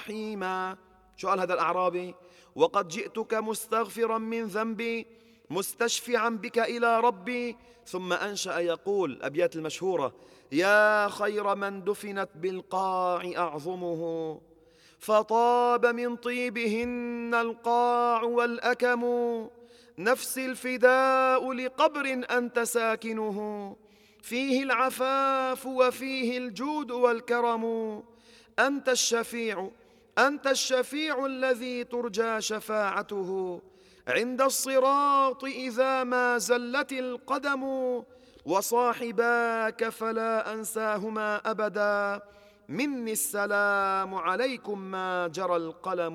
رحيما. شو قال هذا الأعرابي؟ وقد جئتك مستغفرا من ذنبي مستشفعا بك إلى ربي. ثم أنشأ يقول الأبيات المشهورة: يا خير من دفنت بالقاع أعظمه، فطاب من طيبهن القاع والأكم، نفسي الفداء لقبر أنت ساكنه، فيه العفاف وفيه الجود والكرم، أنت الشفيع أنت الشفيع الذي ترجى شفاعته عند الصراط إذا ما زلت القدم، وصاحباك فلا أنساهما أبدا، مني السلام عليكم ما جرى القلم.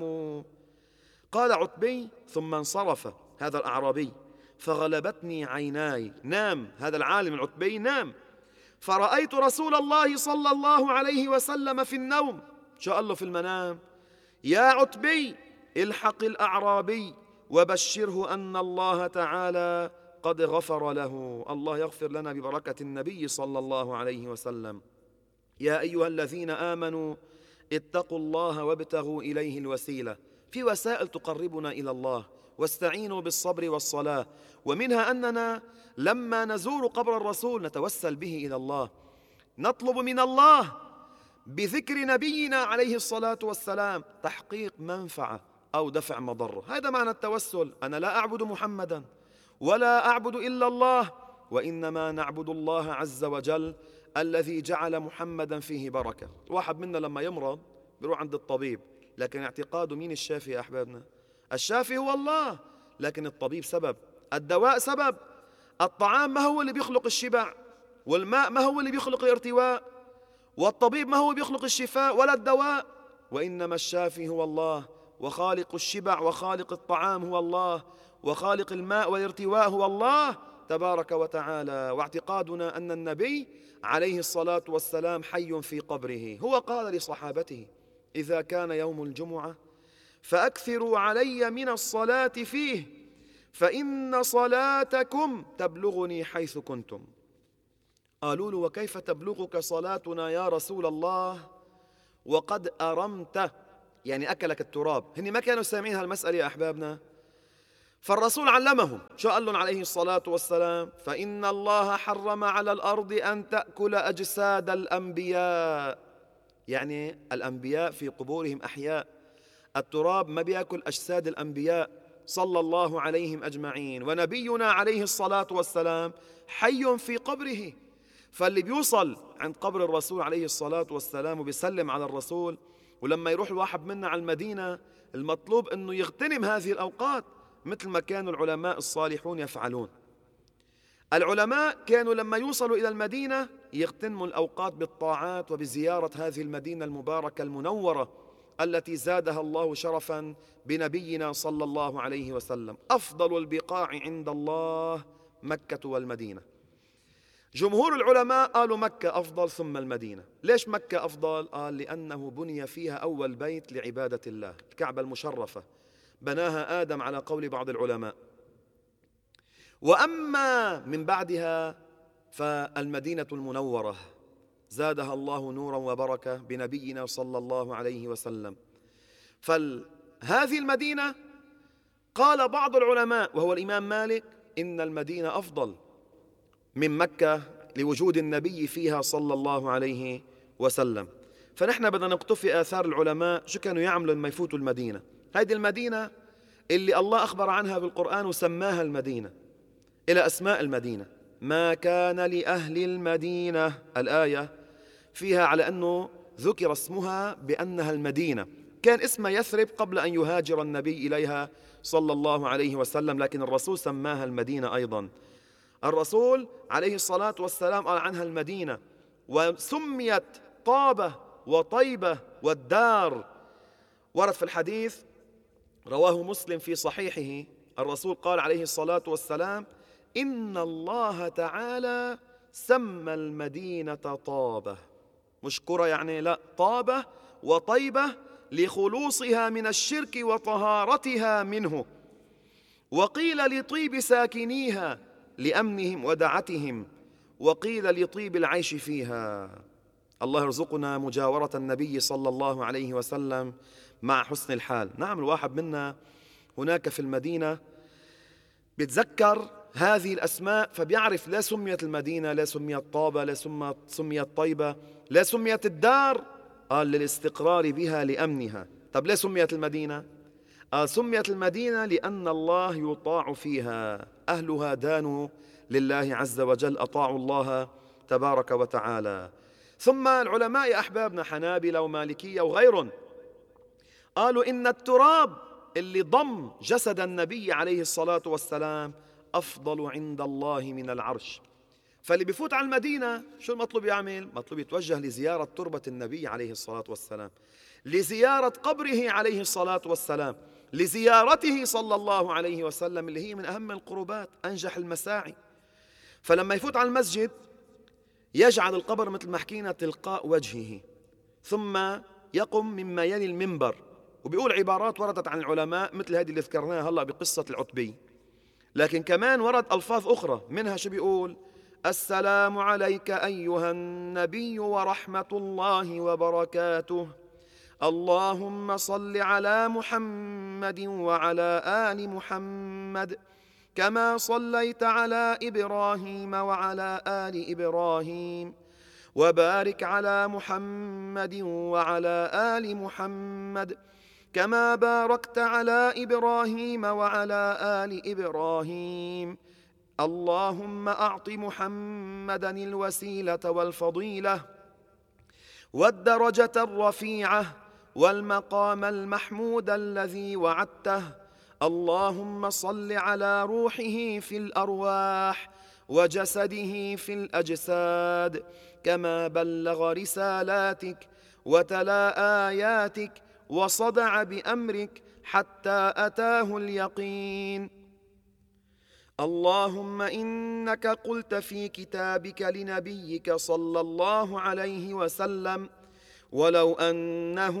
قال عتبي: ثم انصرف هذا الأعرابي فغلبتني عيناي. نام هذا العالم العتبي، نام، فرأيت رسول الله صلى الله عليه وسلم في النوم. شو قال له في المنام؟ يا عتبي الحق الأعرابي وبشره أن الله تعالى قد غفر له. الله يغفر لنا ببركة النبي صلى الله عليه وسلم. يا أيها الذين آمنوا اتقوا الله وابتغوا إليه الوسيلة. في وسائل تقربنا إلى الله، واستعينوا بالصبر والصلاة، ومنها أننا لما نزور قبر الرسول نتوسل به إلى الله، نطلب من الله بذكر نبينا عليه الصلاة والسلام تحقيق منفعة أو دفع مضرة. هذا معنى التوسل. أنا لا أعبد محمدا ولا أعبد إلا الله، وإنما نعبد الله عز وجل الذي جعل محمدا فيه بركة. الواحد منا لما يمرض بيروح عند الطبيب، لكن اعتقاده مين الشافي يا أحبابنا؟ الشافي هو الله، لكن الطبيب سبب، الدواء سبب. الطعام ما هو اللي بيخلق الشبع، والماء ما هو اللي بيخلق الارتواء، والطبيب ما هو بيخلق الشفاء ولا الدواء، وإنما الشافي هو الله، وخالق الشبع وخالق الطعام هو الله، وخالق الماء والارتواء هو الله تبارك وتعالى. واعتقادنا أن النبي عليه الصلاة والسلام حي في قبره. هو قال لصحابته: إذا كان يوم الجمعة فأكثروا علي من الصلاة فيه، فإن صلاتكم تبلغني حيث كنتم. قالوا له: وكيف تبلغك صلاتنا يا رسول الله وقد أرمت، يعني أكلك التراب؟ هن ما كانوا سامعين هالمسألة يا أحبابنا. فالرسول علمهم. شو قال لهم عليه الصلاة والسلام؟ فإن الله حرم على الأرض أن تأكل أجساد الأنبياء، يعني الأنبياء في قبورهم أحياء، التراب ما بيأكل أجساد الأنبياء صلى الله عليهم أجمعين، ونبينا عليه الصلاة والسلام حي في قبره. فاللي بيوصل عند قبر الرسول عليه الصلاة والسلام وبيسلم على الرسول، ولما يروح الواحد منا على المدينة المطلوب أنه يغتنم هذه الأوقات مثل ما كانوا العلماء الصالحون يفعلون. العلماء كانوا لما يوصلوا إلى المدينة يغتنموا الأوقات بالطاعات وبزيارة هذه المدينة المباركة المنورة التي زادها الله شرفا بنبينا صلى الله عليه وسلم. أفضل البقاع عند الله مكة والمدينة. جمهور العلماء قالوا مكة أفضل ثم المدينة. ليش مكة أفضل؟ قال لأنه بني فيها أول بيت لعبادة الله، الكعبة المشرفة بناها آدم على قول بعض العلماء. وأما من بعدها فالمدينة المنورة زادها الله نورا وبركة بنبينا صلى الله عليه وسلم. فهذه المدينة قال بعض العلماء وهو الإمام مالك إن المدينة أفضل من مكة لوجود النبي فيها صلى الله عليه وسلم. فنحن بدنا نقتفي آثار العلماء شو كانوا يعملوا لما يفوتوا المدينة. هذه المدينة اللي الله أخبر عنها بالقرآن وسماها المدينة إلى أسماء المدينة. ما كان لأهل المدينة، الآية فيها على أنه ذكر اسمها بأنها المدينة. كان اسمها يثرب قبل أن يهاجر النبي إليها صلى الله عليه وسلم، لكن الرسول سماها المدينة أيضا. الرسول عليه الصلاة والسلام قال عنها المدينة، وسميت طابة وطيبة والدار. ورد في الحديث رواه مسلم في صحيحه الرسول قال عليه الصلاة والسلام: إن الله تعالى سمى المدينة طابة، مش قرى يعني، لا، طابة وطيبة لخلوصها من الشرك وطهارتها منه، وقيل لطيب ساكنيها لأمنهم ودعتهم، وقيل لطيب العيش فيها. الله يرزقنا مجاورة النبي صلى الله عليه وسلم مع حسن الحال. نعم، الواحد منا هناك في المدينة بيتذكر هذه الأسماء فبيعرف لا سميت المدينة، لا سميت طابة، لا سميت طيبة، لا سميت الدار، قال للاستقرار بها لأمنها. طب لا سميت المدينة؟ قال سميت المدينة لأن الله يطاع فيها، أهلها دانوا لله عز وجل، أطاعوا الله تبارك وتعالى. ثم العلماء يا أحبابنا حنابلة ومالكية وغيرهم قالوا إن التراب اللي ضم جسد النبي عليه الصلاة والسلام أفضل عند الله من العرش. فاللي بيفوت على المدينة شو المطلوب يعمل؟ مطلوب يتوجه لزيارة تربة النبي عليه الصلاة والسلام، لزيارة قبره عليه الصلاة والسلام، لزيارته صلى الله عليه وسلم اللي هي من أهم القربات، أنجح المساعي. فلما يفوت على المسجد يجعل القبر مثل ما حكينا تلقاء وجهه، ثم يقم مما يلي المنبر وبيقول عبارات وردت عن العلماء مثل هذه اللي ذكرناها هلأ بقصة العتبي، لكن كمان ورد ألفاظ أخرى منها شو بيقول؟ السلام عليك أيها النبي ورحمة الله وبركاته، اللهم صل على محمد وعلى آل محمد كما صليت على إبراهيم وعلى آل إبراهيم، وبارك على محمد وعلى آل محمد كما باركت على إبراهيم وعلى آل إبراهيم، اللهم أعط محمدا الوسيلة والفضيلة والدرجة الرفيعة والمقام المحمود الذي وعدته، اللهم صل على روحه في الأرواح وجسده في الأجساد كما بلغ رسالاتك وتلا آياتك وصدع بأمرك حتى أتاه اليقين. اللهم إنك قلت في كتابك لنبيك صلى الله عليه وسلم ولو أنه